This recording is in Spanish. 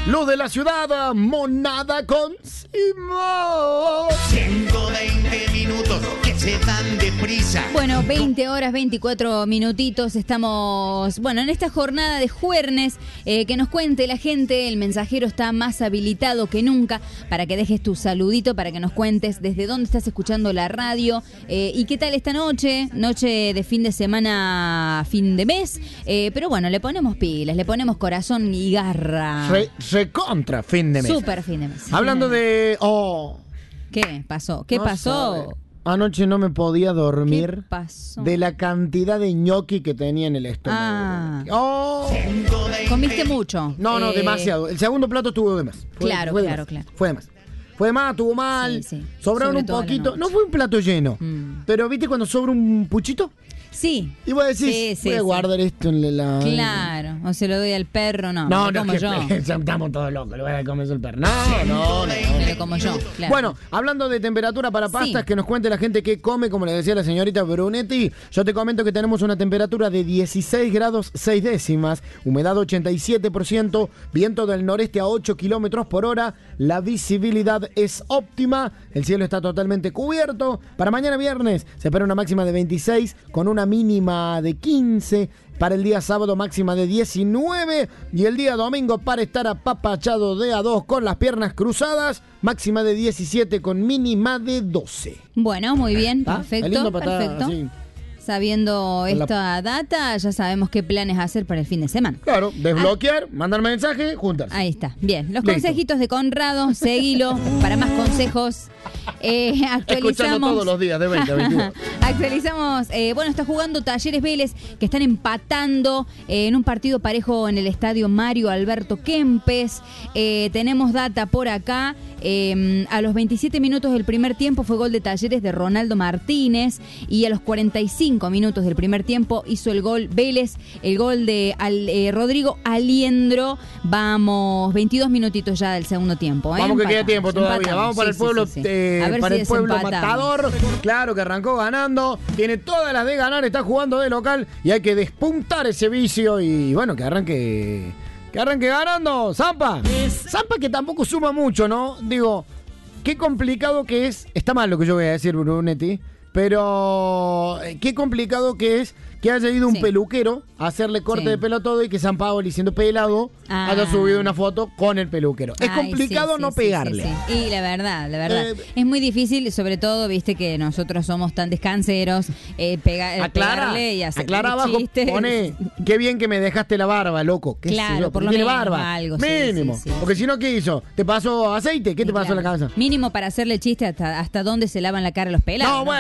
Luz de la ciudad, Monada con Simón. 120 minutos que se dan deprisa. Bueno, 20 horas, 24 minutitos. Estamos, en esta jornada de jueves, que nos cuente la gente. El mensajero está más habilitado que nunca para que dejes tu saludito, para que nos cuentes desde dónde estás escuchando la radio y qué tal esta noche de fin de semana, fin de mes. Pero bueno, le ponemos pilas, le ponemos corazón y garra. Recontra fin de mes. Super fin de mes. Hablando de... ¿Qué pasó? ¿Qué no pasó? sabe. Anoche no me podía dormir. ¿Qué pasó? De la cantidad de ñoqui que tenía en el estómago. ¿Comiste mucho? No, demasiado. El segundo plato estuvo de más. Claro. Fue de más, estuvo mal. Sí. Sobraron un poquito. No fue un plato lleno. Pero ¿viste cuando sobra un puchito? Sí. Y vos decís, voy a guardar esto en la... Claro, o se lo doy al perro, no como yo. Estamos todos locos, le voy a comer el perro. No. Me lo como yo, claro. Bueno, hablando de temperatura para pastas, que nos cuente la gente qué come, como le decía la señorita Brunetti, yo te comento que tenemos una temperatura de 16 grados 6 décimas, humedad 87%, viento del noreste a 8 kilómetros por hora, la visibilidad es óptima, el cielo está totalmente cubierto. Para mañana viernes se espera una máxima de 26 con una mínima de 15, para el día sábado máxima de 19 y el día domingo para estar apapachado de a 2 con las piernas cruzadas, máxima de 17 con mínima de 12. Bueno, muy bien, perfecto. Así. Sabiendo esta data, ya sabemos qué planes hacer para el fin de semana. Claro, desbloquear, mandar mensaje, juntarse. Ahí está, bien. Los Listo. Consejitos de Conrado, seguilo para más consejos. Actualizamos. Escuchando todos los días de 20 a 22. Actualizamos, está jugando Talleres Vélez, que están empatando en un partido parejo en el estadio Mario Alberto Kempes. Tenemos data por acá. A los 27 minutos del primer tiempo fue gol de Talleres de Ronaldo Martínez y a los 45 minutos del primer tiempo hizo el gol Vélez, el gol de Rodrigo Aliendro. Vamos, 22 minutitos ya del segundo tiempo. Vamos que queda tiempo todavía. Empatamos. Vamos para el pueblo, para el pueblo matador. Claro que arrancó ganando, tiene todas las de ganar, está jugando de local y hay que despuntar ese vicio y bueno, que arranque ganando, Zampa. Zampa que tampoco suma mucho, ¿no? Digo, qué complicado que es. Está mal lo que yo voy a decir, Brunetti, pero qué complicado que es que haya ido un peluquero a hacerle corte de pelo todo y que San Paolo, siendo pelado, haya subido una foto con el peluquero. Es complicado no pegarle. Sí. Y la verdad, es muy difícil, sobre todo, viste que nosotros somos tan descanseros, pegarle y hacer aclara abajo, chistes. Pone, qué bien que me dejaste la barba, loco. Claro, por lo tiene menos barba. algo. Mínimo. Sí. Porque si no, ¿qué hizo? ¿Te pasó aceite? ¿Qué te pasó en la cabeza? Mínimo para hacerle chiste hasta dónde se lavan la cara los pelados. No, bueno.